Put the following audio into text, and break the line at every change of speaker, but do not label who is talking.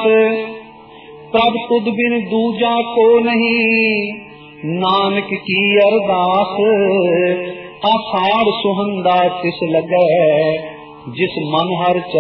प्रभ तुद बिन दूजा को नहीं, नानक की अरदास। आषाढ़ सुहंदा तिस लगे, जिस मन हर